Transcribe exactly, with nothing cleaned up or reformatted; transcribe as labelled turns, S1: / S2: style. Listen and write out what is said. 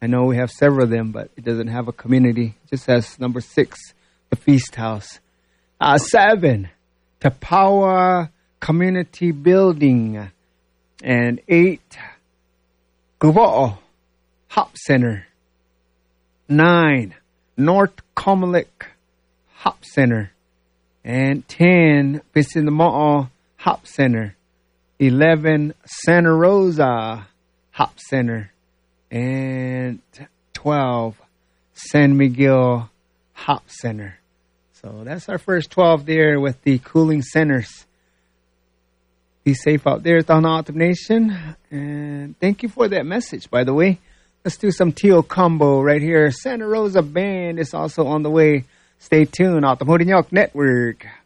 S1: I know we have several of them, but it doesn't have a community. It just has number six, the Feast House. Uh, seven, Tapawa Community Building. And eight, Guvo'o Hop Center. Nine, North Comelec Hop Center. And ten, Pisinamo'o Hop Center. eleven, Santa Rosa Hop Center. And twelve, San Miguel Hop Center. So that's our first twelve there with the cooling centers. Be safe out there, Tahana Autumn Nation. And thank you for that message, by the way. Let's do some Tio Combo right here. Santa Rosa Band is also on the way. Stay tuned. Autumn Hodinyok Network.